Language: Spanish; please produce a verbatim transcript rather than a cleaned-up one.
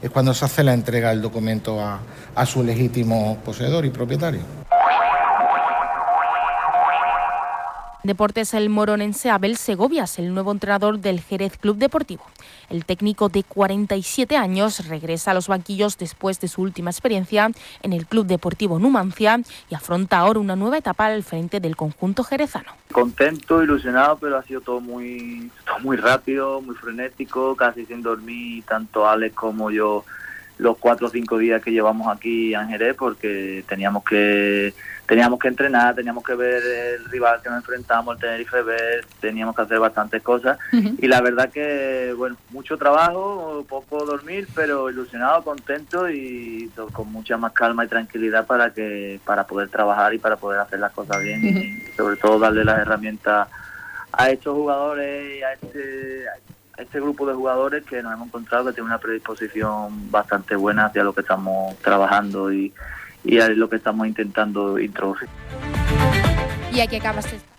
es cuando se hace la entrega del documento a, a su legítimo poseedor y propietario. Deportes el moronense Abel Segovias, el nuevo entrenador del Jerez Club Deportivo. El técnico de cuarenta y siete años regresa a los banquillos después de su última experiencia en el Club Deportivo Numancia y afronta ahora una nueva etapa al frente del conjunto jerezano. Contento, ilusionado, pero ha sido todo muy, todo muy rápido, muy frenético, casi sin dormir, tanto Alex como yo, los cuatro o cinco días que llevamos aquí en Jerez, porque teníamos que teníamos que entrenar, teníamos que ver el rival que nos enfrentamos, el Tenerife B, teníamos que hacer bastantes cosas. Uh-huh. Y la verdad que, bueno, mucho trabajo, poco dormir, pero ilusionado, contento y con mucha más calma y tranquilidad para que para poder trabajar y para poder hacer las cosas bien. Uh-huh. Y sobre todo darle las herramientas a estos jugadores y a este... A este grupo de jugadores que nos hemos encontrado que tiene una predisposición bastante buena hacia lo que estamos trabajando y, y a lo que estamos intentando introducir. Y aquí acaba este